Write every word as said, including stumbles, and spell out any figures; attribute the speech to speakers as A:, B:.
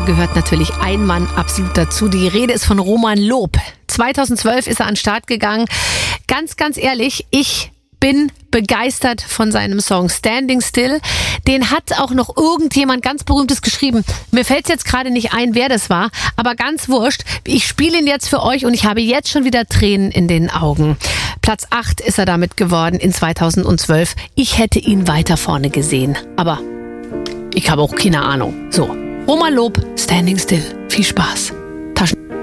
A: gehört natürlich ein Mann absolut dazu. Die Rede ist von Roman Lob. zweitausendzwölf ist er an den Start gegangen. Ganz, ganz ehrlich, ich bin begeistert von seinem Song Standing Still. Den hat auch noch irgendjemand ganz Berühmtes geschrieben. Mir fällt es jetzt gerade nicht ein, wer das war, aber ganz wurscht. Ich spiele ihn jetzt für euch und ich habe jetzt schon wieder Tränen in den Augen. Platz acht ist er damit geworden in zweitausendzwölf. Ich hätte ihn weiter vorne gesehen, aber ich habe auch keine Ahnung. So, Roman Lob, Standing Still. Viel Spaß.